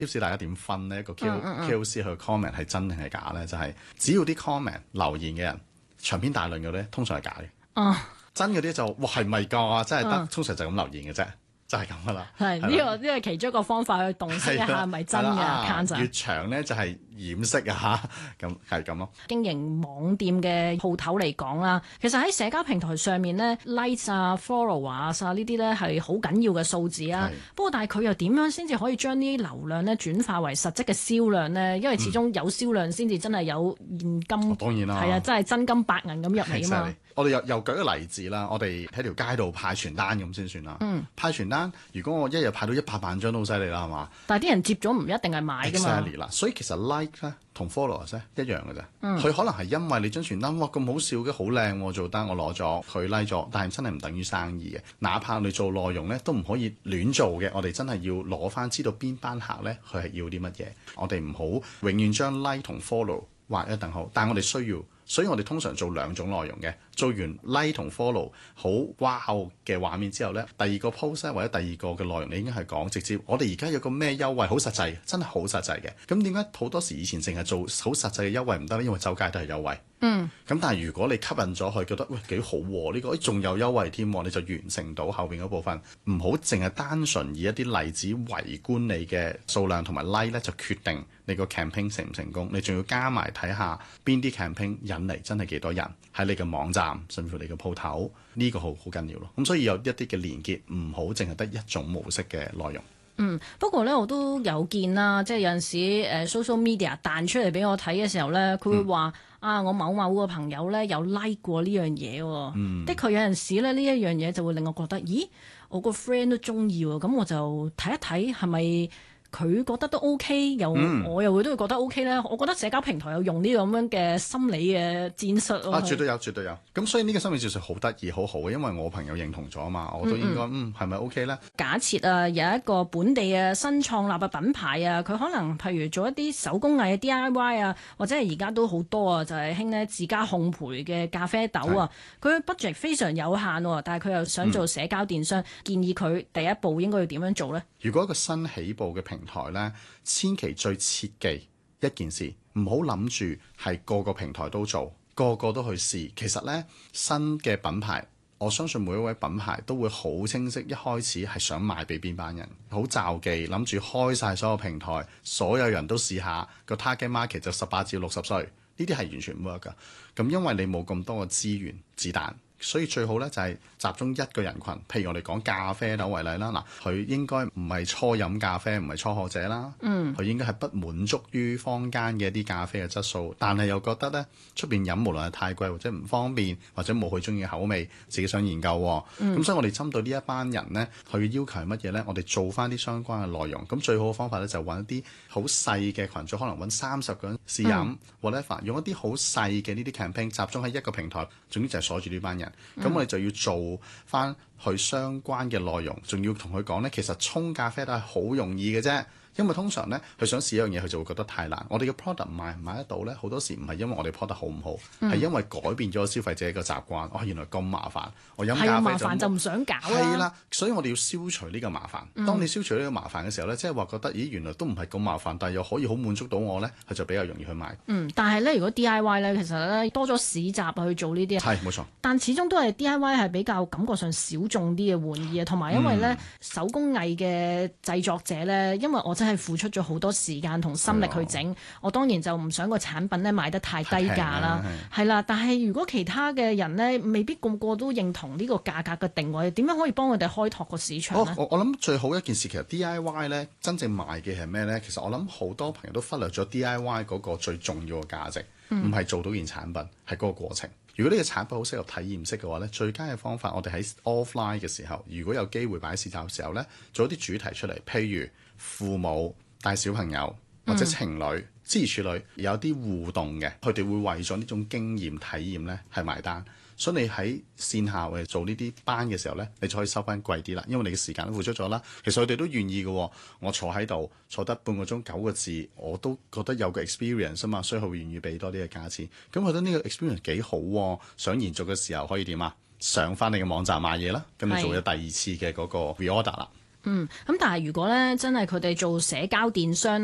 tips 大家點分呢？一個 KOC 佢 comment 係真定係假呢？就係只要啲 comment 留言嘅人長篇大論嘅咧，通常係假嘅。真嗰啲就哇係咪㗎？真係得，通常就咁留言嘅啫。就係咁噶啦， 係呢個其中一個方法去洞悉一下係咪真嘅 account。 越長咧就係掩飾啊嚇，咁係咁咯。 經營網店嘅鋪頭嚟講啦，其實喺社交平台上面咧 ，likes 啊、followers 啊呢啲咧係好緊要嘅數字啊。不過但係佢又點樣先至可以將呢啲流量咧轉化為實質嘅銷量咧？因為始終有銷量先至真係有現金。 當然啦， 係啊，真係真金白銀咁入嚟啊嘛。 我哋又舉個例子啦，我哋喺條街度派傳單咁先算啦。派傳單，如果我一日派到100萬張都好犀利啦，係嘛？ 但係啲人接咗唔一定係買㗎嘛。 Exactly 啦，所以其實 like 咧同 followers 咧一樣嘅啫。佢可能係因為你張傳單哇咁好笑嘅，好靚喎，做單我攞咗，佢 like 咗，但係真係唔等於生意嘅。哪怕你做內容咧都唔可以亂做嘅，我哋真係要攞翻知道邊班客咧佢係要啲乜嘢。我哋唔好永遠將 like 同 follow 劃一等號，但係我哋需要。所以我哋通常做兩種內容嘅，做完 like 同 follow 好 wow 嘅畫面之後呢，第二個 post 或者第二個嘅內容，你應該係講直接，我哋而家有個咩優惠，好實際，真係好實際嘅。咁點解好多時以前淨係做好實際嘅優惠唔得呢？因為周街都係優惠。咁但係如果你吸引咗佢，覺得喂幾好喎，呢個仲有優惠添，你就完成到後邊嗰部分。唔好淨係單純以一啲例子圍觀你嘅數量同埋 like 咧，就決定你個 campaign 成唔成功。你仲要加埋睇下邊啲 campaign 引嚟真係幾多人喺你嘅網站，甚至乎你嘅鋪頭，呢個好緊要咯。咁所以有一啲嘅連結，唔好淨係得一種模式嘅內容。 不過咧我都有見啦，即係有陣時social media 彈出嚟俾我睇嘅時候咧，佢會話我某某個朋友咧有 like 過呢樣嘢喎。的確有陣時咧呢一樣嘢就會令我覺得，咦，我個 friend 都中意喎，咁我就睇一睇係咪佢覺得都 OK，我又都會覺得 OK 咧。我覺得社交平台有用呢個咁樣嘅心理嘅戰術咯。 絕對有，絕對有。咁所以呢個心理戰術好得意，好好嘅，因為我朋友認同咗啊嘛，我都應該係咪 OK 咧？ 假設有一個本地嘅新創立嘅品牌啊，佢可能譬如做一啲手工藝嘅 DIY 啊，或者係而家都好多啊，就係興咧自家烘焙嘅咖啡豆啊。佢 budget 非常有限喎，但係佢又想做社交電商，建議佢第一步應該要點樣做咧？ 如果一個新起步嘅平台呢，千祈最切記一件事，唔好諗住係個個平台都做，個個都去試。其實呢，新嘅品牌，我相信每一位品牌都會好清晰，一開始係想賣俾邊班人，好詐忌，諗住開晒所有平台，所有人都試下，個 target market 就18至60歲，呢啲係完全唔 work 㗎。咁因為你冇咁多嘅資源子彈。所以最好咧就係集中一個人群，譬如我哋講咖啡豆為例啦，嗱，佢應該唔係初飲咖啡，唔係初學者啦，佢應該係不滿足於坊間嘅一啲咖啡嘅質素，但係又覺得咧出邊飲無論係太貴或者唔方便，或者冇佢中意嘅口味，自己想研究喎，咁所以我哋針對呢一班人咧，佢嘅要求係乜嘢咧？我哋做翻啲相關嘅內容，咁最好嘅方法咧就揾一啲好細嘅群組，可能揾30個人試飲，whatever，用一啲好細嘅呢啲 campaign 集中喺一個平台，總之就係鎖住呢班人。咁我哋就要做翻佢相關嘅內容，仲要同佢講呢，其實沖咖啡都係好容易嘅啫。因為通常呢，佢想試一樣嘢，佢就會覺得太難。我哋嘅 product 賣唔賣得到呢？好多時唔係因為我哋 product 好唔好，係因為改變咗消費者嘅習慣。原來咁麻煩，我飲咖啡麻煩就唔想搞啦。 係啦，所以我哋要消除呢個麻煩。當你消除呢個麻煩嘅時候呢，即係話覺得，咦，原來都唔係咁麻煩，但係又可以好滿足到我呢，佢就比較容易去買。 但係呢，如果 DIY 呢，其實呢，多咗市集去做呢啲， 係冇錯。 但始終都係 DIY 係比較感覺上小眾啲嘅玩意啊，同埋因為呢，手工藝嘅製作者呢，因為我真係付出咗好多時間同心力去整，我當然就唔想個產品咧賣得太低價啦，係啦。但係如果其他嘅人咧，未必個個都認同呢個價格嘅定位，點樣可以幫佢哋開拓個市場咧？ 我諗最好一件事，其實 DIY 咧真正賣嘅係咩咧？其實我諗好多朋友都忽略咗 DIY 嗰個最重要嘅價值，唔係做到件產品，係嗰個過程。如果呢個產品好適合體驗式嘅話咧，最佳嘅方法，我哋喺 offline 嘅時候，如果有機會擺市集嘅時候咧，做一啲主題出嚟，譬如父母帶小朋友或者情侶諸如此類，有啲互動嘅，佢哋會為咗呢種經驗體驗咧係埋單。所以你喺線下或者做呢啲班嘅時候咧，你就可以收翻貴啲啦，因為你嘅時間都付出咗啦。其實佢哋都願意嘅，我坐喺度坐得半個鐘9個字，我都覺得有個 experience 啊嘛，所以佢會願意俾多啲嘅價錢。咁覺得呢個 experience 幾好喎，想延續嘅時候可以點啊？上翻你嘅網站買嘢啦，咁你做咗第二次嘅嗰個 reorder 啦。 咁但係如果咧真係佢哋做社交電商。